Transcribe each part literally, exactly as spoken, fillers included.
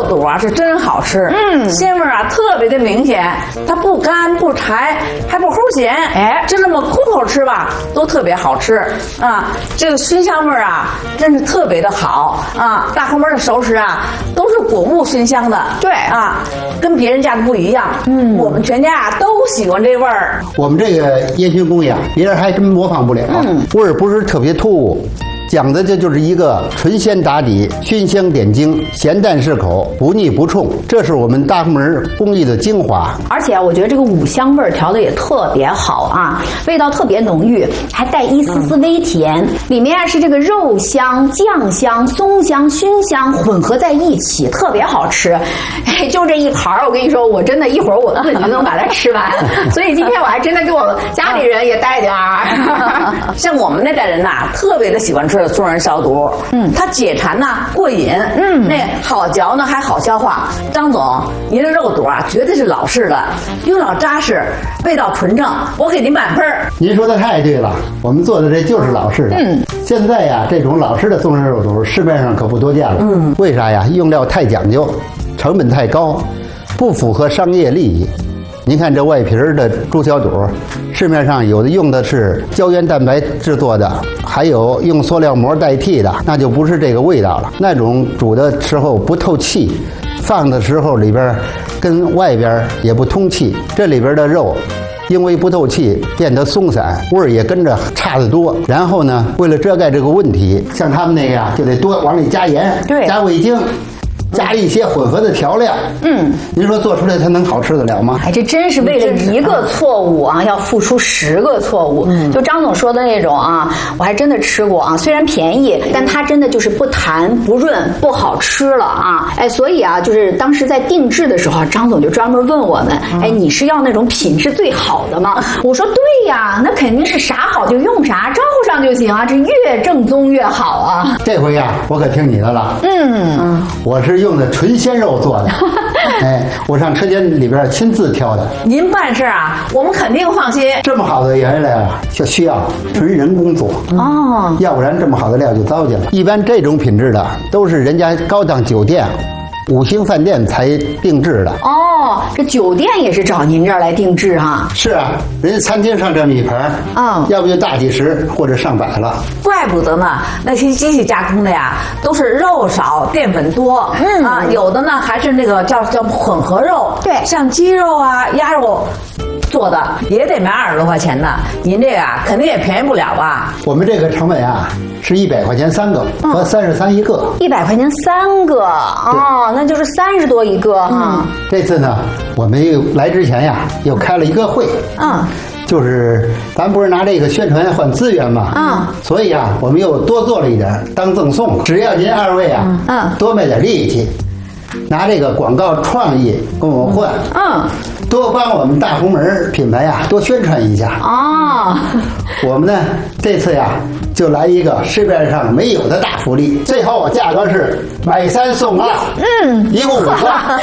肉肚啊是真好吃， 嗯， 鲜味啊特别的明显，它不干不柴，还不齁咸， 哎， 就这么空口吃吧，都特别好吃啊。这个熏香味啊，真是特别的好啊。大红门的熟食啊，都是果木熏香的， 对啊，跟别人家的不一样。嗯，我们全家啊都喜欢这味儿。 我们这个烟熏工艺啊，别人还真模仿不了，嗯，味儿不是特别突兀。讲的这就是一个纯鲜打底，熏香点睛，咸淡适口，不腻不冲，这是我们大红门工艺的精华。 而且我觉得这个五香味儿调的也特别好啊，味道特别浓郁，还带一丝丝微甜。嗯、里面啊是这个肉香、酱香、松香、熏香混合在一起，特别好吃。哎，就这一盘儿，我跟你说，我真的一会儿我自己就能把它吃完。所以今天我还真的给我家里人也带点儿。 像我们那代人呐、啊，特别的喜欢吃松仁烧肚，嗯，它解馋呐，过瘾，嗯，那好嚼呢，还好消化。张总，您这肉肚啊，绝对是老式的，用料扎实，味道纯正，我给您满分。 您说的太对了，我们做的这就是老式的。嗯，现在呀，这种老式的松仁肉肚市面上可不多见了。嗯，为啥呀？用料太讲究，成本太高，不符合商业利益。您看这外皮儿的猪小肚，市面上有的用的是胶原蛋白制作的，还有用塑料膜代替的，那就不是这个味道了。那种煮的时候不透气，放的时候里边跟外边也不通气，这里边的肉因为不透气变得松散，味儿也跟着差得多。然后呢，为了遮盖这个问题，像他们那个呀，就得多往里加盐， 对， 加味精。加一些混合的调料，嗯，您说做出来它能好吃得了吗？ 哎，这真是为了一个错误啊，要付出十个错误。嗯，就张总说的那种啊，我还真的吃过啊，虽然便宜，但它真的就是不弹不润，不好吃了啊。哎，所以啊，就是当时在定制的时候，张总就专门问我们，哎，你是要那种品质最好的吗？我说对呀，那肯定是啥好就用啥，招呼上就行啊，这越正宗越好啊。 这回呀，我可听你的了。嗯，我是用的纯鲜肉做的，哎，我上车间里边亲自挑的。 您办事啊，我们肯定放心。 这么好的原料啊，就需要纯人工做哦，要不然这么好的料就糟践了。一般这种品质的都是人家高档酒店、五星饭店才定制的。 哦，这酒店也是找您这儿来定制哈？ 是啊，人家餐厅上这么一盘，嗯，要不就大几十或者上百了。 怪不得呢，那些机器加工的呀，都是肉少淀粉多，嗯啊，有的呢还是那个叫叫混合肉，对，像鸡肉啊、鸭肉。做的也得卖二十多块钱呢，您这个啊肯定也便宜不了吧？ 我们这个成本啊是一百块钱三个，和三十三一个。 一百块钱三个哦，那就是三十多一个啊。 嗯、这次呢，我们又来之前呀，又开了一个会。嗯。就是咱不是拿这个宣传换资源嘛，嗯，所以啊，我们又多做了一点当赠送。只要您二位啊，嗯，多卖点力气，拿这个广告创意跟我们换，嗯。多帮我们大红门品牌呀多宣传一下哦。我们呢这次呀就来一个市面上没有的大福利，最后价格是买三送二，嗯，一共五个，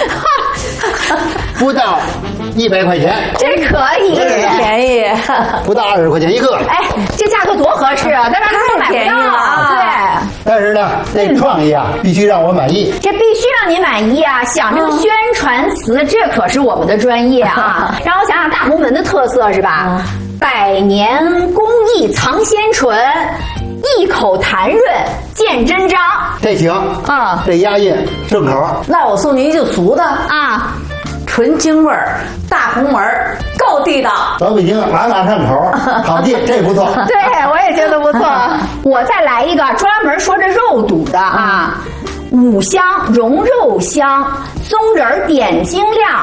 不到一百块钱， 真可以， 便宜， 不到二十块钱一个。 哎，这价格多合适啊，在外面都买不到啊。对， 但是呢，这创意啊必须让我满意， 这必须让你满意啊！想这个宣传词，这可是我们的专业啊。让我想想大红门的特色是吧？百年工艺藏鲜醇，一口弹润见真章。 这行啊，这押韵顺口。 那我送您一句俗的啊，纯京味儿，大红门够地道， 老北京朗朗上口，好记，这不错。 对，我也觉得不错。我再来一个专门说这肉肚的啊，五香融肉香，松仁点睛亮，